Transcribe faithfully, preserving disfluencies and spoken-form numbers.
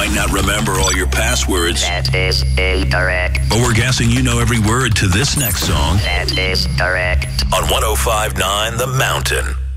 might not remember all your passwords. That is incorrect. But we're guessing you know every word to this next song. That is correct. On one oh five point nine The Mountain.